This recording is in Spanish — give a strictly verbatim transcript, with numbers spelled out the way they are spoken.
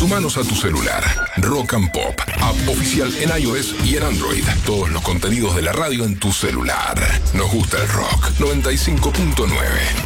Sumanos a tu celular. Rock and Pop, app oficial en iOS y en Android. Todos los contenidos de la radio en tu celular. Nos gusta el rock. noventa y cinco punto nueve.